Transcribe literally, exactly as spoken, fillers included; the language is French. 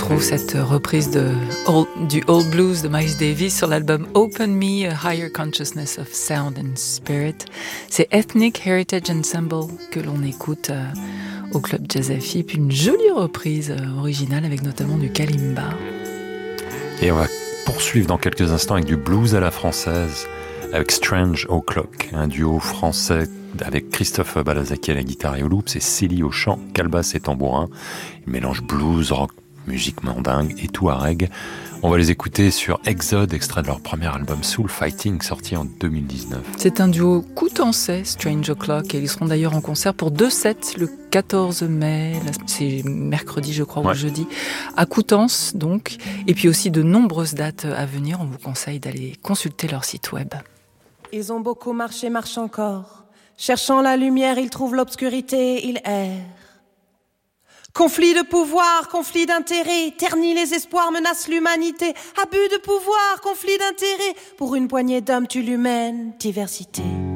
retrouve cette reprise de old, du Old Blues de Miles Davis sur l'album Open Me, A Higher Consciousness of Sound and Spirit. C'est Ethnic Heritage Ensemble que l'on écoute euh, au Club Jazz Affi, puis une jolie reprise euh, originale avec notamment du kalimba. Et on va poursuivre dans quelques instants avec du blues à la française, avec Strange O'Clock, un duo français avec Christophe Balazaki à la guitare et au loop, c'est Célie au chant, calbasse et tambourin. Il mélange blues, rock, musique mandingue et touareg. On va les écouter sur Exode, extrait de leur premier album Soul Fighting, sorti en deux mille dix-neuf. C'est un duo coutançais, Strange O'Clock, et ils seront d'ailleurs en concert pour deux sets le quatorze mai, c'est mercredi je crois, ouais. Ou jeudi, à Coutances donc, et puis aussi de nombreuses dates à venir. On vous conseille d'aller consulter leur site web. Ils ont beaucoup marché, marchent encore. Cherchant la lumière, ils trouvent l'obscurité, ils errent. Conflit de pouvoir, conflit d'intérêt, ternit les espoirs, menace l'humanité. Abus de pouvoir, conflit d'intérêt, pour une poignée d'hommes tue l'humaine diversité.